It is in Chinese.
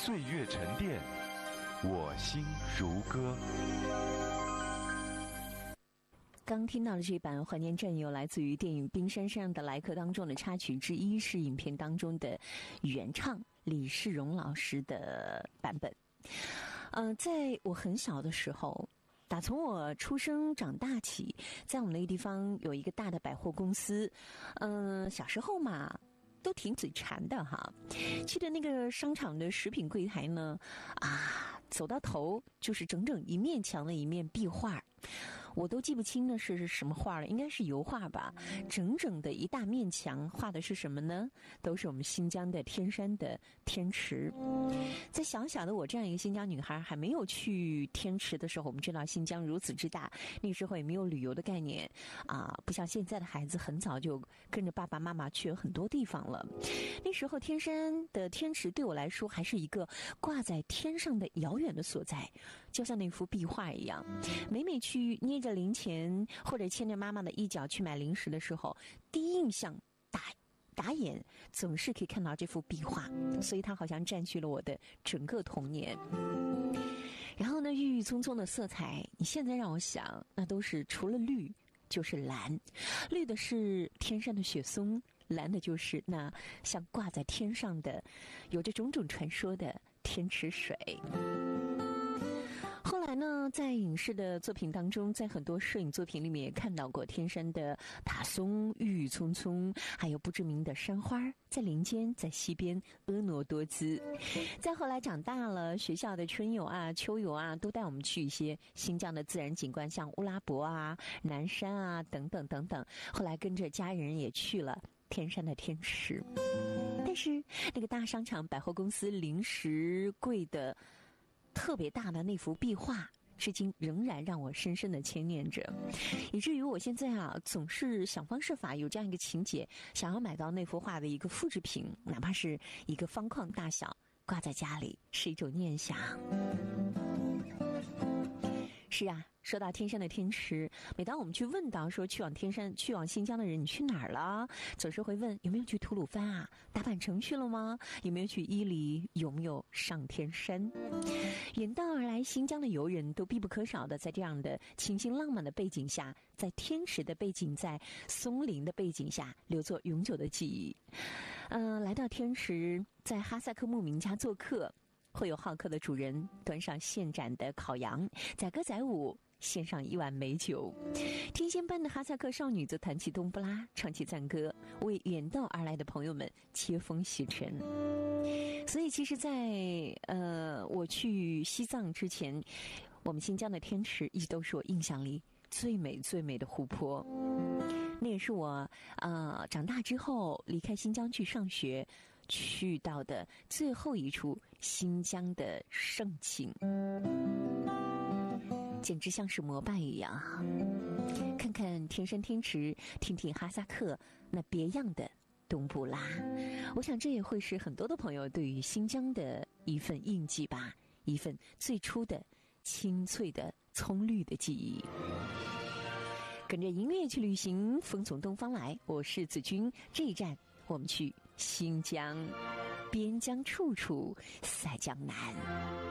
岁月沉淀，我心如歌。 刚听到的这版《怀念战友》来自于电影《冰山上的来客》当中的插曲之一，是影片当中的原唱李世荣老师的版本。在我很小的时候，打从我出生长大起，在我们那个地方有一个大的百货公司。小时候嘛，都挺嘴馋的哈。去的那个商场的食品柜台呢，走到头就是整整一面墙的一面壁画。我都记不清那是什么画了，应该是油画吧。整整的一大面墙画的是什么呢？都是我们新疆的天山的天池。在小小的我这样一个新疆女孩还没有去天池的时候，我们知道新疆如此之大，那时候也没有旅游的概念不像现在的孩子很早就跟着爸爸妈妈去了很多地方了。那时候天山的天池对我来说还是一个挂在天上的遥远的所在，就像那幅壁画一样。每去捏着零钱或者牵着妈妈的衣角去买零食的时候，第一印象打眼总是可以看到这幅壁画，所以它好像占据了我的整个童年。然后呢，郁郁葱葱的色彩，你现在让我想，那都是除了绿就是蓝。绿的是天上的雪松，蓝的就是那像挂在天上的有着种种传说的天池水。后来呢，在影视的作品当中，在很多摄影作品里面也看到过天山的塔松郁郁葱葱，还有不知名的山花在林间，在溪边婀娜多姿。再后来长大了，学校的春游秋游都带我们去一些新疆的自然景观，像乌拉博南山等等等等。后来跟着家人也去了天山的天池。但是那个大商场百货公司零食柜的特别大的那幅壁画，至今仍然让我深深的牵念着，以至于我现在总是想方设法有这样一个情节，想要买到那幅画的一个复制品，哪怕是一个方框大小，挂在家里，是一种念想。是说到天山的天池，每当我们去问到说去往新疆的人，你去哪儿了？总是会问有没有去吐鲁番大阪城去了吗？有没有去伊犁？有没有上天山？远道而来新疆的游人都必不可少的在这样的清新浪漫的背景下，在天池的背景，在松林的背景下，留作永久的记忆。来到天池，在哈萨克牧民家做客，会有好客的主人端上现斩的烤羊，载歌载舞，献上一碗美酒。天仙般的哈萨克少女则弹起冬不拉，唱起赞歌，为远道而来的朋友们接风洗尘。所以其实在我去西藏之前，我们新疆的天池一直都是我印象里最美最美的湖泊。那也是我长大之后离开新疆去上学去到的最后一处新疆的胜景，简直像是膜拜一样。看看天山天池，听听哈萨克那别样的冬不拉，我想这也会是很多的朋友对于新疆的一份印记吧，一份最初的清脆的葱绿的记忆。跟着音乐去旅行，风从东方来，我是子君。这一站我们去新疆，边疆处处赛江南。